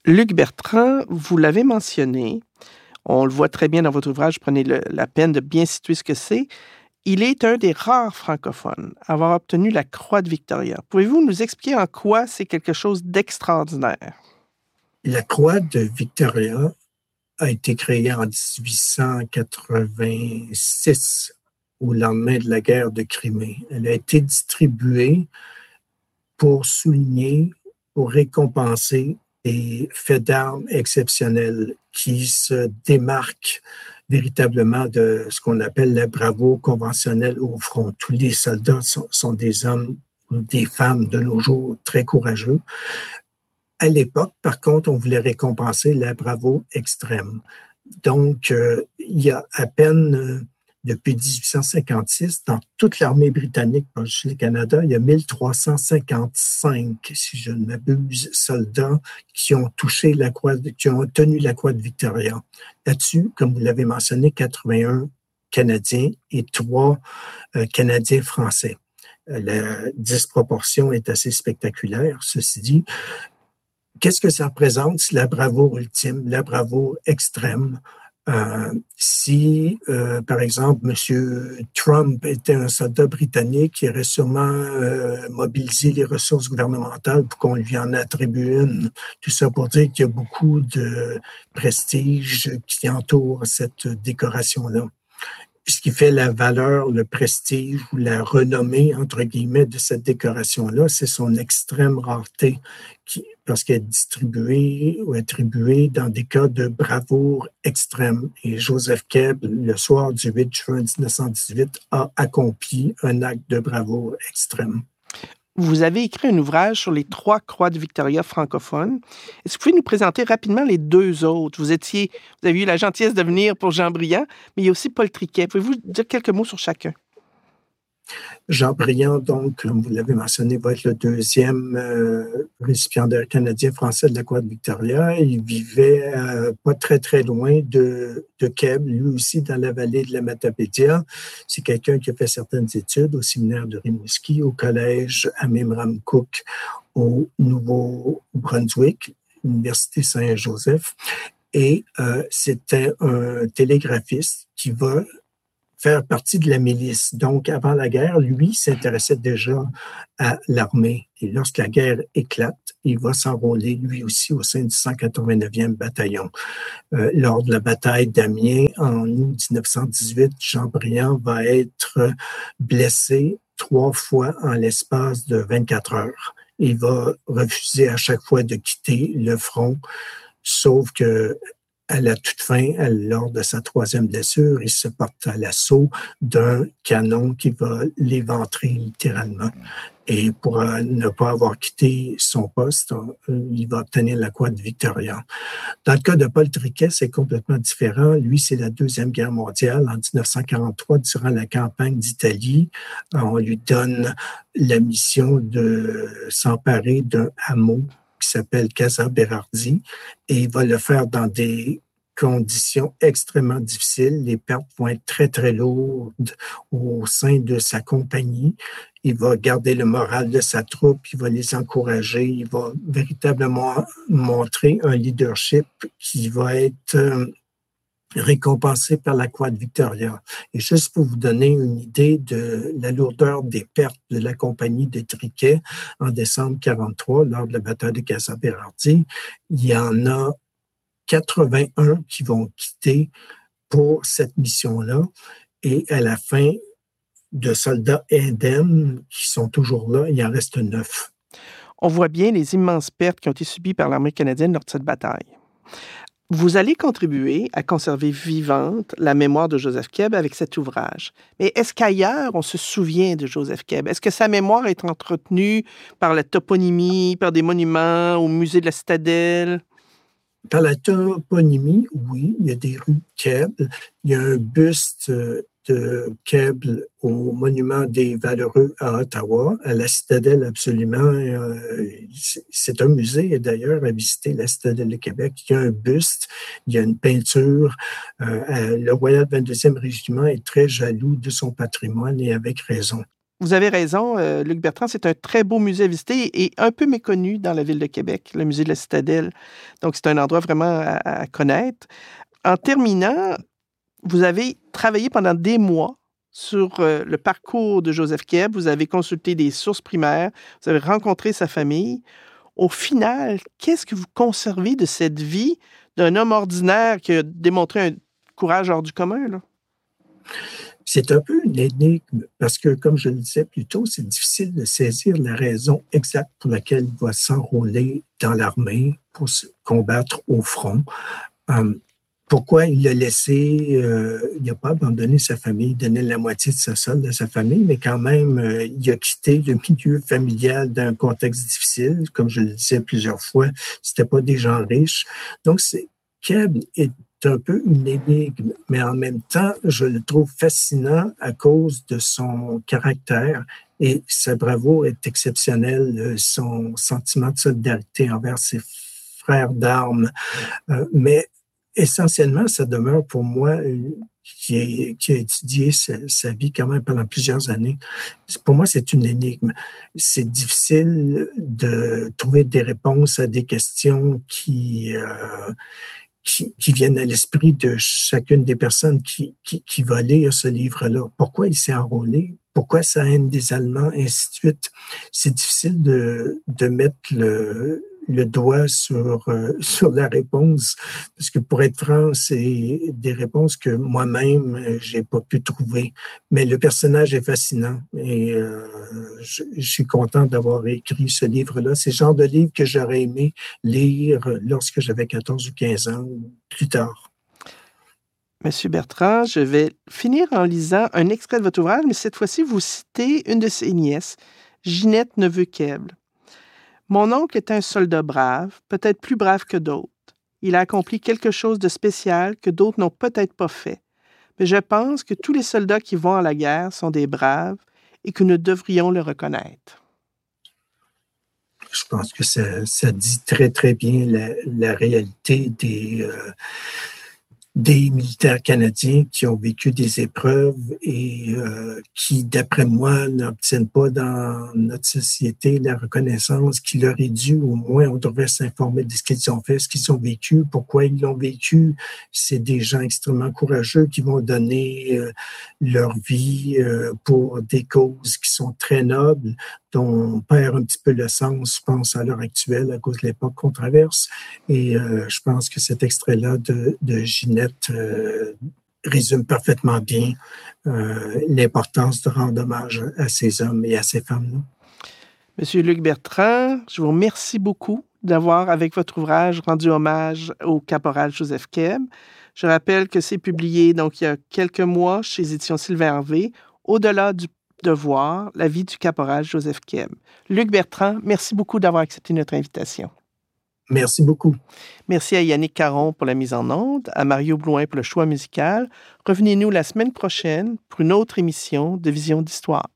Luc Bertrand, vous l'avez mentionné, on le voit très bien dans votre ouvrage, prenez la peine de bien situer ce que c'est. Il est un des rares francophones à avoir obtenu la Croix de Victoria. Pouvez-vous nous expliquer en quoi c'est quelque chose d'extraordinaire? La Croix de Victoria a été créée en 1886, au lendemain de la guerre de Crimée. Elle a été distribuée pour souligner, pour récompenser des faits d'armes exceptionnels qui se démarquent véritablement de ce qu'on appelle la bravoure conventionnelle au front. Tous les soldats sont des hommes ou des femmes de nos jours très courageux. À l'époque, par contre, on voulait récompenser la bravoure extrême. Donc, il y a à peine, depuis 1856, dans toute l'armée britannique, pas juste le Canada, il y a 1355, si je ne m'abuse, soldats qui ont touché qui ont obtenu la Croix de Victoria. Là-dessus, comme vous l'avez mentionné, 81 Canadiens et 3 Canadiens français. La disproportion est assez spectaculaire, ceci dit. Qu'est-ce que ça représente? C'est la bravoure ultime, la bravoure extrême. Si, par exemple, M. Trump était un soldat britannique, il aurait sûrement mobilisé les ressources gouvernementales pour qu'on lui en attribue une. Tout ça pour dire qu'il y a beaucoup de prestige qui entoure cette décoration-là. Ce qui fait la valeur, le prestige ou la renommée, entre guillemets, de cette décoration-là, c'est son extrême rareté, parce qu'elle est distribuée ou attribuée dans des cas de bravoure extrême. Et Joseph Kebb, le soir du 8 juin 1918, a accompli un acte de bravoure extrême. Vous avez écrit un ouvrage sur les 3 croix de Victoria francophones. Est-ce que vous pouvez nous présenter rapidement les 2 autres? Vous avez eu la gentillesse de venir pour Jean Briand, mais il y a aussi Paul Triquet. Pouvez-vous dire quelques mots sur chacun? Jean Briand, donc, comme vous l'avez mentionné, va être le deuxième récipiendaire canadien-français de la Croix de Victoria. Il vivait pas très, très loin de Kebb, lui aussi dans la vallée de la Matapédia. C'est quelqu'un qui a fait certaines études au séminaire de Rimouski, au collège Amimramcook au Nouveau-Brunswick, Université Saint-Joseph. Et c'était un télégraphiste qui va faire partie de la milice. Donc, avant la guerre, lui s'intéressait déjà à l'armée. Et lorsque la guerre éclate, il va s'enrôler lui aussi au sein du 189e bataillon. Lors de la bataille d'Amiens, en août 1918, Jean Briand va être blessé 3 fois en l'espace de 24 heures. Il va refuser à chaque fois de quitter le front, sauf que à la toute fin, lors de sa 3e blessure, il se porte à l'assaut d'un canon qui va l'éventrer littéralement. Et pour ne pas avoir quitté son poste, il va obtenir la Croix de Victoria. Dans le cas de Paul Triquet, c'est complètement différent. Lui, c'est la Deuxième Guerre mondiale. En 1943, durant la campagne d'Italie, on lui donne la mission de s'emparer d'un hameau qui s'appelle Casa Berardi, et il va le faire dans des conditions extrêmement difficiles. Les pertes vont être très, très lourdes au sein de sa compagnie. Il va garder le moral de sa troupe, il va les encourager, il va véritablement montrer un leadership qui va être récompensé par la Croix de Victoria. Et juste pour vous donner une idée de la lourdeur des pertes de la compagnie de Triquet en décembre 1943, lors de la bataille de Casa Berardi, il y en a 81 qui vont quitter pour cette mission-là. Et à la fin, de soldats indemnes qui sont toujours là, il en reste 9. On voit bien les immenses pertes qui ont été subies par l'armée canadienne lors de cette bataille. Vous allez contribuer à conserver vivante la mémoire de Joseph Kebb avec cet ouvrage. Mais est-ce qu'ailleurs, on se souvient de Joseph Kebb? Est-ce que sa mémoire est entretenue par la toponymie, par des monuments au musée de la Citadelle? Par la toponymie, oui, il y a des rues Kebb. Il y a un buste de Kebb au monument des Valeureux à Ottawa, à la Citadelle absolument. C'est un musée d'ailleurs à visiter, la Citadelle de Québec. Il y a un buste, il y a une peinture. Le Royal 22e Régiment est très jaloux de son patrimoine et avec raison. vous avez raison, Luc Bertrand, c'est un très beau musée à visiter et un peu méconnu dans la ville de Québec, le musée de la Citadelle. Donc, c'est un endroit vraiment à connaître. En terminant, vous avez travaillé pendant des mois sur le parcours de Joseph Keb. Vous avez consulté des sources primaires, vous avez rencontré sa famille. Au final, qu'est-ce que vous conservez de cette vie d'un homme ordinaire qui a démontré un courage hors du commun, là? C'est un peu une énigme parce que, comme je le disais plus tôt, c'est difficile de saisir la raison exacte pour laquelle il va s'enrôler dans l'armée pour se combattre au front. Pourquoi il l'a laissé, il n'a pas abandonné sa famille, donné la moitié de sa solde à sa famille, mais quand même, il a quitté le milieu familial dans un contexte difficile. Comme je le disais plusieurs fois, c'était pas des gens riches. Donc, Keb est un peu une énigme, mais en même temps, je le trouve fascinant à cause de son caractère et sa bravoure est exceptionnelle, son sentiment de solidarité envers ses frères d'armes. Mais essentiellement, ça demeure pour moi, qui a étudié sa vie quand même pendant plusieurs années, pour moi, c'est une énigme. C'est difficile de trouver des réponses à des questions qui viennent à l'esprit de chacune des personnes qui va lire ce livre-là. Pourquoi il s'est enrôlé? Pourquoi sa haine des Allemands? Ainsi de suite. C'est difficile de mettre le doigt sur la réponse, parce que pour être franc, c'est des réponses que moi-même, j'ai pas pu trouver. Mais le personnage est fascinant et je suis content d'avoir écrit ce livre-là. C'est le genre de livre que j'aurais aimé lire lorsque j'avais 14 ou 15 ans ou plus tard. Monsieur Bertrand, je vais finir en lisant un extrait de votre ouvrage, mais cette fois-ci, vous citez une de ses nièces, Ginette Neveu-Keble. Mon oncle est un soldat brave, peut-être plus brave que d'autres. Il a accompli quelque chose de spécial que d'autres n'ont peut-être pas fait. Mais je pense que tous les soldats qui vont à la guerre sont des braves et que nous devrions le reconnaître. Je pense que ça dit très, très bien la réalité des militaires canadiens qui ont vécu des épreuves et qui, d'après moi, n'obtiennent pas dans notre société la reconnaissance qui leur est due. Au moins, on devrait s'informer de ce qu'ils ont fait, ce qu'ils ont vécu, pourquoi ils l'ont vécu. C'est des gens extrêmement courageux qui vont donner leur vie pour des causes qui sont très nobles, dont on perd un petit peu le sens, je pense, à l'heure actuelle, à cause de l'époque qu'on traverse. Et je pense que cet extrait-là de Ginette résume parfaitement bien l'importance de rendre hommage à ces hommes et à ces femmes-là. Monsieur Luc Bertrand, je vous remercie beaucoup d'avoir, avec votre ouvrage, rendu hommage au caporal Joseph Keb. Je rappelle que c'est publié donc il y a quelques mois chez Éditions Sylvain Hervé, Au-delà du devoir, la vie du caporal Joseph Keb. Luc Bertrand, merci beaucoup d'avoir accepté notre invitation. Merci beaucoup. Merci à Yannick Caron pour la mise en onde, à Mario Blouin pour le choix musical. Revenez-nous la semaine prochaine pour une autre émission de Vision d'Histoire.